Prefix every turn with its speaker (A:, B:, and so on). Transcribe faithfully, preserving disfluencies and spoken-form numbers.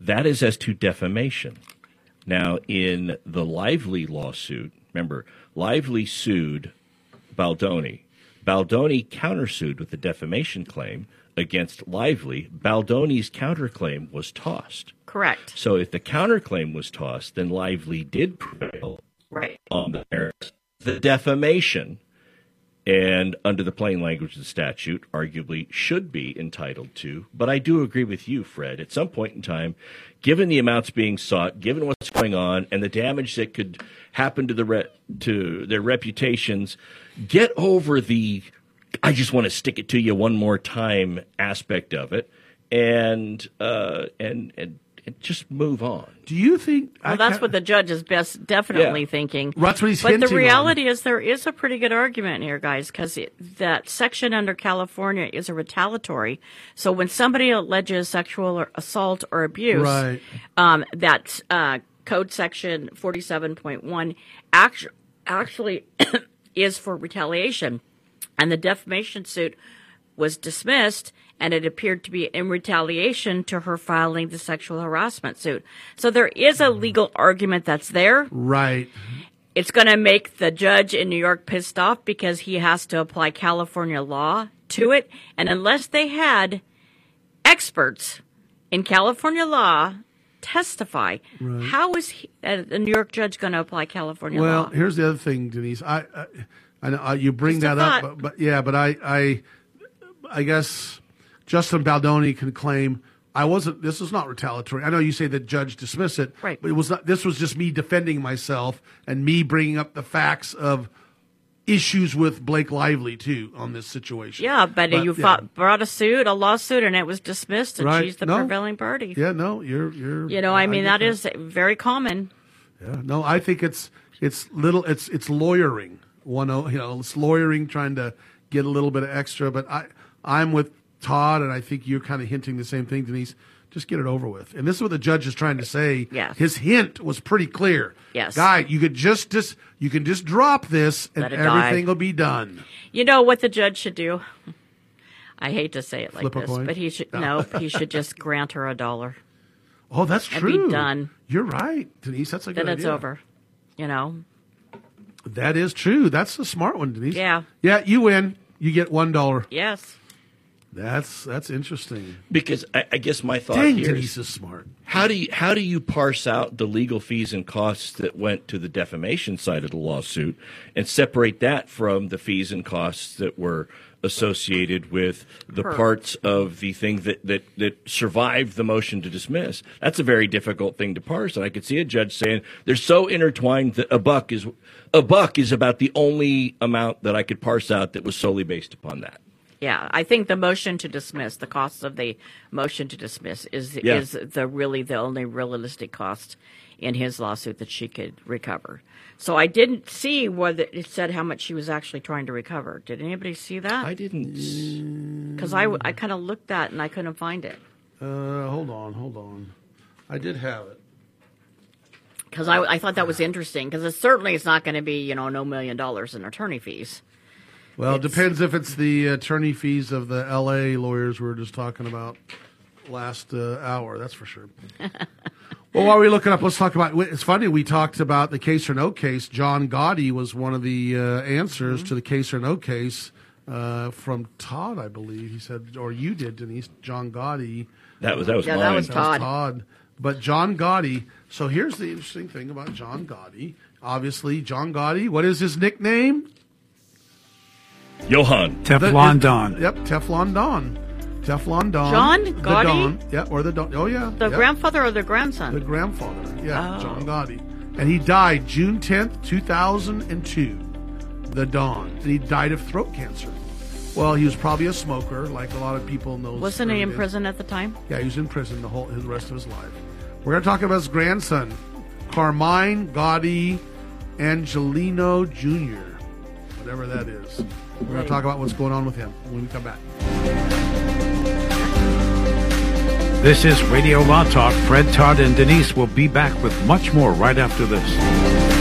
A: that is as to defamation. Now, in the Lively lawsuit, remember, Lively sued Baldoni. Baldoni countersued with a defamation claim against Lively. Baldoni's counterclaim was tossed.
B: Correct.
A: So if the counterclaim was tossed, then Lively did prevail
B: right.
A: on the merits. The defamation, and under the plain language of the statute, arguably should be entitled to. But I do agree with you, Fred. At some point in time, given the amounts being sought, given what's going on, and the damage that could happen to the re- to their reputations, get over the "I just want to stick it to you one more time" aspect of it, and uh, and and. Just move on.
C: Do you think?
B: Well,
C: I
B: that's what the judge is best definitely
A: yeah.
B: thinking.
C: That's what he's
B: But
C: hinting
B: the reality
C: on.
B: is there is a pretty good argument here, guys, because that section under California is a retaliatory. So when somebody alleges sexual or assault or abuse,
C: right.
B: um, that uh, code section forty-seven point one actu- actually is for retaliation. And the defamation suit was dismissed, and it appeared to be in retaliation to her filing the sexual harassment suit. So there is a legal argument that's there.
C: Right.
B: It's going to make the judge in New York pissed off because he has to apply California law to it. And unless they had experts in California law testify,
C: right.
B: how is he, uh, the New York judge going to apply California
C: well,
B: law?
C: Well, here's the other thing, Denise. I, I, I know uh, you bring
B: Just
C: that up, but, but yeah, but I, I, I guess Justin Baldoni can claim I wasn't. This is not retaliatory. I know you say the judge dismissed it,
B: right?
C: But it was not. This was just me defending myself and me bringing up the facts of issues with Blake Lively too on this situation.
B: Yeah, but, but you
C: yeah.
B: fought, brought a suit, a lawsuit, and it was dismissed, and
C: right.
B: she's the
C: no.
B: prevailing party.
C: Yeah, no, you're you're.
B: You know, I mean, that,
C: that
B: is very common.
C: Yeah, no, I think it's it's little. It's it's lawyering. One, you know, it's lawyering, trying to get a little bit of extra. But I, I'm with Todd, and I think you're kind of hinting the same thing, Denise. Just get it over with. And this is what the judge is trying to say.
B: Yes.
C: His hint was pretty clear.
B: Yes.
C: Guy, you could just, just you can just drop this, and everything
B: die.
C: will be done.
B: You know what the judge should do? I hate to say it like
C: Flip a
B: this,
C: coin?
B: but he should no, he should just grant her a dollar.
C: Oh, that's
B: and
C: true.
B: Be done.
C: You're right, Denise. That's a good
B: idea.
C: idea.
B: Then it's over. You know.
C: That is true. That's a smart one, Denise.
B: Yeah.
C: Yeah, you win. You get one dollar.
B: Yes.
C: That's that's interesting.
A: Because I, I guess my thought
C: Dang,
A: here
C: Denise
A: is,
C: is smart.
A: How do you how do you parse out the legal fees and costs that went to the defamation side of the lawsuit and separate that from the fees and costs that were associated with the
B: Her.
A: parts of the thing that, that, that survived the motion to dismiss? That's a very difficult thing to parse, and I could see a judge saying they're so intertwined that a buck is a buck is about the only amount that I could parse out that was solely based upon that.
B: Yeah, I think the motion to dismiss, the cost of the motion to dismiss is
A: Yeah.
B: is the really the only realistic cost in his lawsuit that she could recover. So I didn't see whether it said how much she was actually trying to recover. Did anybody see that?
A: I didn't.
B: Because I, I kind of looked at it and I couldn't find it.
C: Uh, hold on, hold on. I did have it.
B: Because I, I thought that was interesting. Because it certainly is not going to be, you know, no million dollars in attorney fees.
C: Well,
B: It's-
C: it depends if it's the attorney fees of the L A lawyers we were just talking about last uh, hour. That's for sure. Well, while we're looking up, let's talk about. It's funny we talked about the case or no case. John Gotti was one of the uh, answers
B: Mm-hmm.
C: to the case or no case uh, from Todd, I believe. He said, or you did, Denise. John Gotti.
A: That was that was
B: Yeah,
A: mine.
B: that was
C: That
B: Todd.
C: was Todd. But John Gotti. So here's the interesting thing about John Gotti. Obviously, John Gotti. What is his nickname?
A: Johan.
D: Teflon
C: The-
D: Don.
C: Yep, Teflon Don. Teflon Don.
B: John
C: The
B: Gotti?
C: Don. Yeah, or the Don. Oh, yeah.
B: The
C: yep.
B: grandfather or the grandson?
C: The grandfather. Yeah,
B: Oh.
C: John Gotti. And he died June tenth, two thousand two. The Don. And he died of throat cancer. Well, he was probably a smoker, like a lot of people in those.
B: Wasn't he
C: early
B: in
C: days.
B: prison at the time?
C: Yeah, he was in prison the whole his rest of his life. We're going to talk about his grandson, Carmine Gotti Angelino Junior Whatever that is. We're going to talk about what's going on with him when we come back.
D: This is Radio Law Talk. Fred, Todd, and Denise will be back with much more right after this.